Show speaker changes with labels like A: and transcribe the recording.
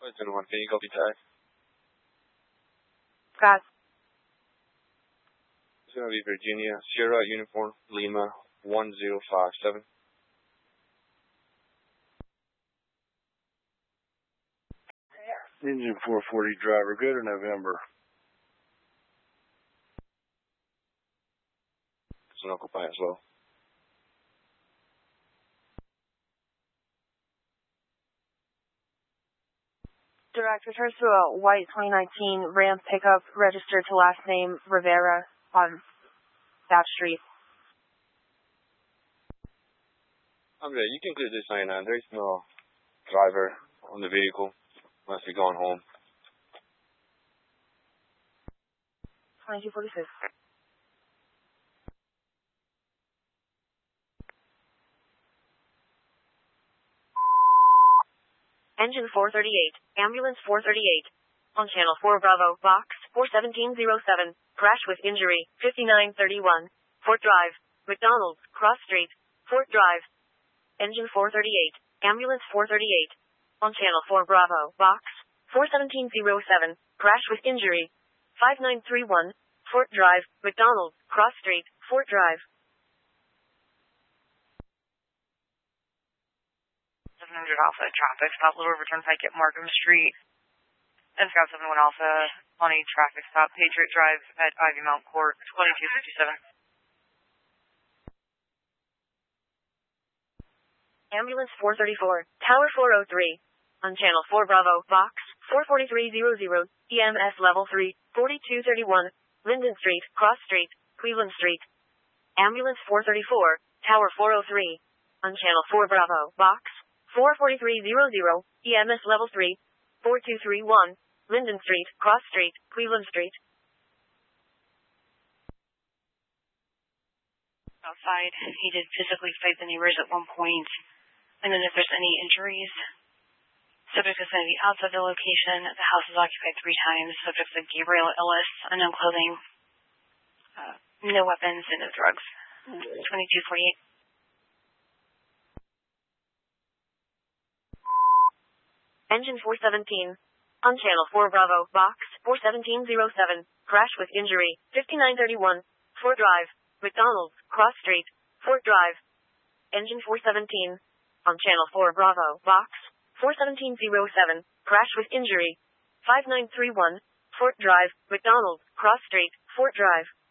A: Flight 1, can you copy tag?
B: Scott.
A: It's going to be Virginia, Sierra Uniform, Lima, 1057.
C: Engine 440 driver, go to November.
A: It's an Occupy as well.
B: Direct returns to a white 2019 Ram pickup registered to last name Rivera on that street.
A: I'm good. You can clear this 99. There's no driver on the vehicle. Must be going home.
B: 2246. Engine 438, Ambulance 438. On Channel 4 Bravo, Box 41707. Crash with injury, 5931. Fort Drive, McDonald, Cross Street, Fort Drive. Engine 438, Ambulance 438. On Channel 4 Bravo, Box 41707. Crash with injury, 5931. Fort Drive, McDonald, Cross Street, Fort Drive.
D: 700 Alpha, traffic stop, Little River Turnpike at Markham Street. And Scout 71 Alpha on a traffic stop, Patriot Drive at Ivy Mount Court, 2257.
B: Ambulance 434, Tower 403. On Channel 4 Bravo, Box 44300, EMS Level 3, 4231, Linden Street, Cross Street, Cleveland Street. Ambulance 434, Tower 403. On Channel 4 Bravo, Box 44300, EMS Level 3, 4231, Linden Street, Cross Street, Cleveland Street.
D: Outside, he did physically fight the neighbors at one point. And then if there's any injuries, subject is going to be outside the location. The house is occupied 3 times. Subject is Gabriel Ellis, unknown clothing, no weapons, and no drugs. 2248.
B: Engine 417. On Channel 4 Bravo, Box 41707. Crash with injury, 5931. Fort Drive, McDonald, Cross Street, Fort Drive. Engine 417. On Channel 4 Bravo, Box 41707. Crash with injury, 5931. Fort Drive, McDonald, Cross Street, Fort Drive.